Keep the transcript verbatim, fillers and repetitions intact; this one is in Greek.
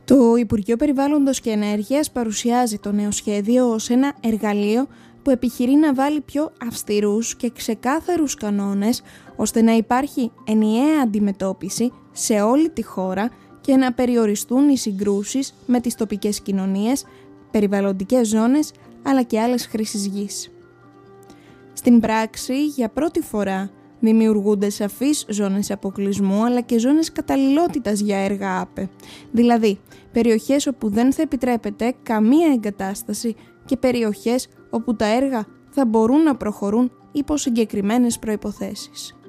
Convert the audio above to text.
Το Υπουργείο Περιβάλλοντος και Ενέργειας παρουσιάζει το νέο σχέδιο ως ένα εργαλείο που επιχειρεί να βάλει πιο αυστηρούς και ξεκάθαρους κανόνες ώστε να υπάρχει ενιαία αντιμετώπιση σε όλη τη χώρα και να περιοριστούν οι συγκρούσεις με τις τοπικές κοινωνίες, περιβαλλοντικές ζώνες αλλά και άλλες χρήσεις γης. Στην πράξη, για πρώτη φορά, δημιουργούνται σαφείς ζώνες αποκλεισμού αλλά και ζώνες καταλληλότητας για έργα ΑΠΕ, δηλαδή περιοχές όπου δεν θα επιτρέπεται καμία εγκατάσταση και περιοχές όπου τα έργα θα μπορούν να προχωρούν υπό συγκεκριμένες προϋποθέσεις.